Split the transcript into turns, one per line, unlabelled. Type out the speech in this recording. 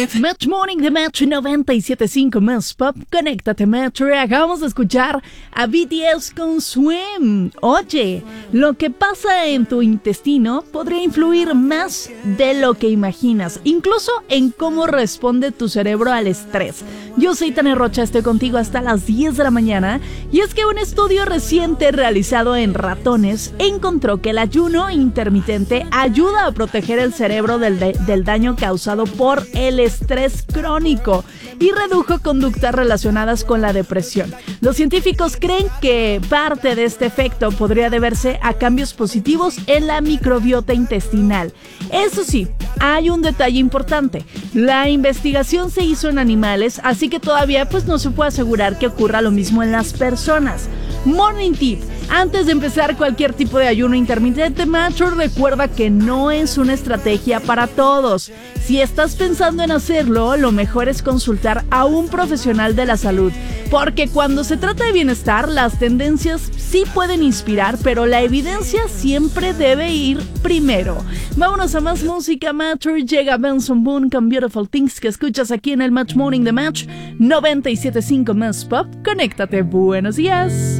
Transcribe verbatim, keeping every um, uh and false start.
live.
Match Morning de Match noventa y siete punto cinco más Pop. Conéctate, Match. Acabamos de escuchar a B T S con Swim. Oye, lo que pasa en tu intestino podría influir más de lo que imaginas, incluso en cómo responde tu cerebro al estrés. Yo soy Tania Rocha, estoy contigo hasta las diez de la mañana. Y es que un estudio reciente realizado en ratones encontró que el ayuno intermitente ayuda a proteger el cerebro del, de, del daño causado por el estrés crónico y redujo conductas relacionadas con la depresión. Los científicos creen que parte de este efecto podría deberse a cambios positivos en la microbiota intestinal. Eso sí, hay un detalle importante. La investigación se hizo en animales, así que todavía pues no se puede asegurar que ocurra lo mismo en las personas. Morning Tip: antes de empezar cualquier tipo de ayuno intermitente, macho, recuerda que no es una estrategia para todos. Si estás pensando en hacerlo, lo mejor es consultar a un profesional de la salud, porque cuando se trata de bienestar, las tendencias sí pueden inspirar, pero la evidencia siempre debe ir primero. Vámonos a más música, macho. Llega Benson Boone con Beautiful Things, que escuchas aquí en el Match Morning de Match noventa y siete punto cinco más Pop. Conéctate, buenos días.